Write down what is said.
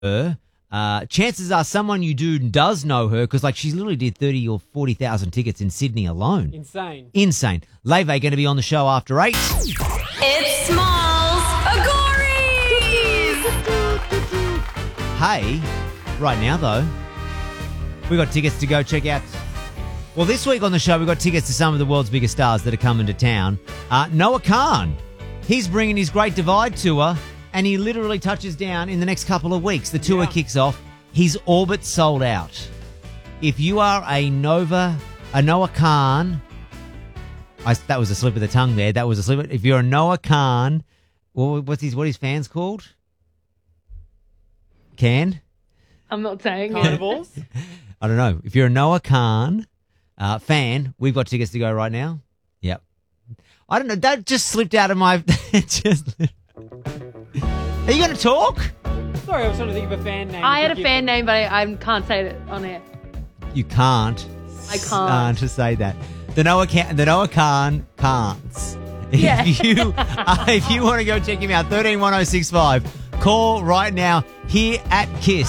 her, chances are someone you do does know her because, like, she literally did 30 or 40,000 tickets in Sydney alone. Insane. Leve going to be on the show after 8. It's Smalls Agories! Hey, right now, though, we got tickets to go check out. Well, this week on the show, we've got tickets to some of the world's biggest stars that are coming to town. Noah Khan, he's bringing his Great Divide tour, and he literally touches down in the next couple of weeks. The tour kicks off. His Orbit sold out. If you are a Noah Khan, that was a slip of the tongue there. That was a slip. If you're a Noah Khan, what his fans called? I'm not saying Carnivals? I don't know. If you're a Noah Khan fan, we've got tickets to go right now. Yep. I don't know. That just slipped out of my... Are you going to talk? Sorry, I was trying to think of a fan name. I had a fan name, but I can't say it on air. You can't. I can't. To say that. The Noah Khan can't. Yeah. If you want to go check him out, 131065. Call right now here at KISS.